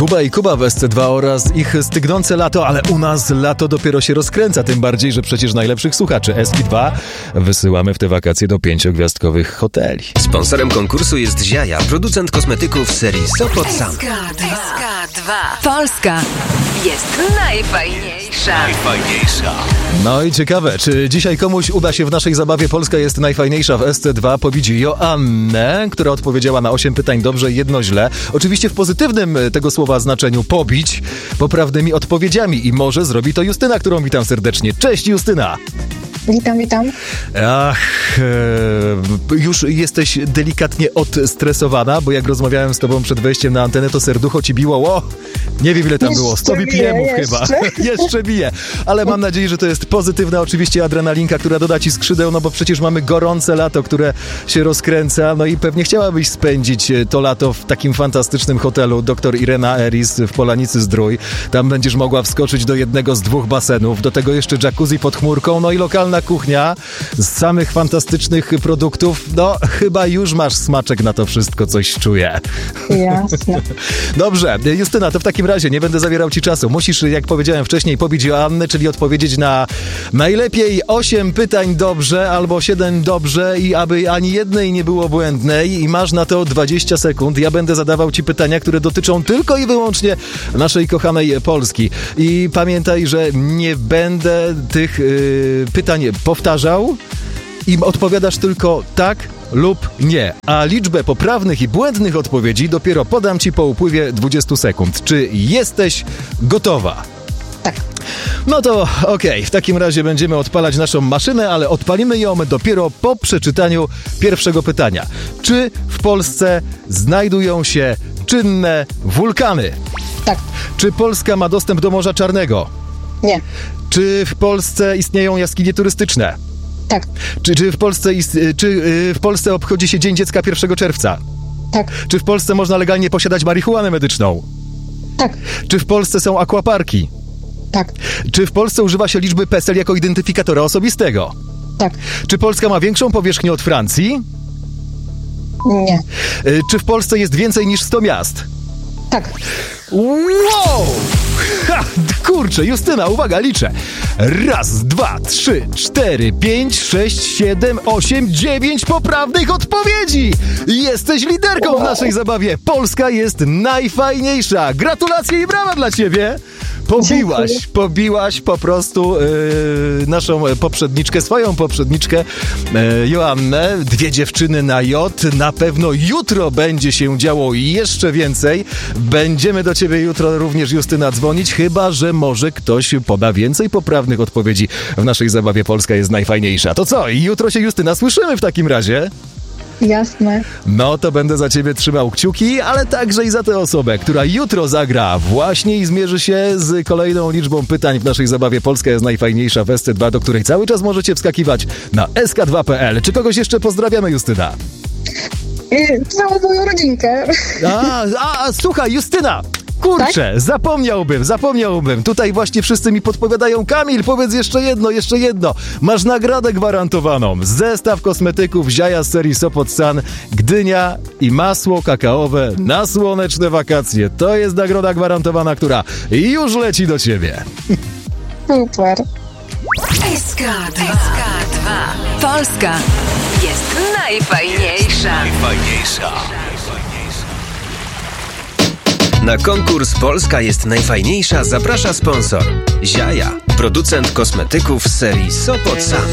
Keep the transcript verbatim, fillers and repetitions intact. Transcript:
Kuba i Kuba w S C dwa oraz ich stygnące lato, ale u nas lato dopiero się rozkręca, tym bardziej, że przecież najlepszych słuchaczy S K dwa wysyłamy w te wakacje do pięciogwiazdkowych hoteli. Sponsorem konkursu jest Ziaja, producent kosmetyków serii Sopot Sam. S K dwa. Polska jest najfajniejsza. Najfajniejsza. No i ciekawe, czy dzisiaj komuś uda się w naszej zabawie Polska jest najfajniejsza w S C dwa pobić Joannę, która odpowiedziała na osiem pytań dobrze i jedno źle. Oczywiście w pozytywnym tego słowa znaczeniu pobić poprawnymi odpowiedziami i może zrobi to Justyna, którą witam serdecznie. Cześć Justyna! Witam, witam. Ach, e, już jesteś delikatnie odstresowana, bo jak rozmawiałem z tobą przed wejściem na antenę, to serducho ci biło, o, nie wiem ile tam jeszcze było, sto B P M-ów chyba. Jeszcze bije, ale mam nadzieję, że to jest pozytywna oczywiście adrenalinka, która doda ci skrzydeł, no bo przecież mamy gorące lato, które się rozkręca, no i pewnie chciałabyś spędzić to lato w takim fantastycznym hotelu Doktor Irena Eris w Polanicy Zdrój. Tam będziesz mogła wskoczyć do jednego z dwóch basenów, do tego jeszcze jacuzzi pod chmurką, no i lokalna kuchnia z samych fantastycznych produktów. No, chyba już masz smaczek na to wszystko, coś czuję. Jasne. Dobrze, Justyna, to w takim razie nie będę zabierał ci czasu. Musisz, jak powiedziałem wcześniej, pobić Joannę, czyli odpowiedzieć na najlepiej osiem pytań dobrze albo siedem dobrze i aby ani jednej nie było błędnej i masz na to dwadzieścia sekund. Ja będę zadawał ci pytania, które dotyczą tylko i wyłącznie naszej kochanej Polski. I pamiętaj, że nie będę tych yy, pytań powtarzał i odpowiadasz tylko tak lub nie. A liczbę poprawnych i błędnych odpowiedzi dopiero podam ci po upływie dwudziestu sekund. Czy jesteś gotowa? Tak. No to okej, okay. W takim razie będziemy odpalać naszą maszynę, ale odpalimy ją dopiero po przeczytaniu pierwszego pytania. Czy w Polsce znajdują się czynne wulkany? Tak. Czy Polska ma dostęp do Morza Czarnego? Nie. Czy w Polsce istnieją jaskinie turystyczne? Tak. Czy, czy, w Polsce ist, czy yy, w Polsce obchodzi się Dzień Dziecka pierwszego czerwca? Tak. Czy w Polsce można legalnie posiadać marihuanę medyczną? Tak. Czy w Polsce są aquaparki? Tak. Czy w Polsce używa się liczby PESEL jako identyfikatora osobistego? Tak. Czy Polska ma większą powierzchnię od Francji? Nie. Yy, czy w Polsce jest więcej niż sto miast? Tak. Wow! Ha, kurczę, Justyna, uwaga, liczę. Raz, dwa, trzy, cztery, pięć, sześć, siedem, osiem, dziewięć poprawnych odpowiedzi! Jesteś liderką w naszej zabawie. Polska jest najfajniejsza. Gratulacje i brawa dla ciebie! Pobiłaś, Dziękuję. pobiłaś po prostu yy, naszą poprzedniczkę, swoją poprzedniczkę yy, Joannę. Dwie dziewczyny na J. Na pewno jutro będzie się działo jeszcze więcej. Będziemy do ciebie jutro również, Justyna, dzwonić, chyba że może ktoś poda więcej poprawnych odpowiedzi w naszej zabawie Polska jest najfajniejsza. To co? Jutro się, Justyna, słyszymy w takim razie. Jasne. No to będę za ciebie trzymał kciuki, ale także i za tę osobę, która jutro zagra właśnie i zmierzy się z kolejną liczbą pytań w naszej zabawie Polska jest najfajniejsza w S C dwa, do której cały czas możecie wskakiwać na S K dwa kropka P L. Czy kogoś jeszcze pozdrawiamy, Justyna? I całą moją rodzinkę. A, a, a słuchaj, Justyna! Kurczę, tak? zapomniałbym, zapomniałbym. Tutaj właśnie wszyscy mi podpowiadają. Kamil, powiedz jeszcze jedno, jeszcze jedno. Masz nagrodę gwarantowaną. Zestaw kosmetyków Ziaja z serii Sopot San, Gdynia i masło kakaowe na słoneczne wakacje. To jest nagroda gwarantowana, która już leci do ciebie. Super. S K dwa. Polska jest najfajniejsza. Najfajniejsza. Na konkurs Polska jest najfajniejsza zaprasza sponsor Ziaja, producent kosmetyków z serii Sopot Sam.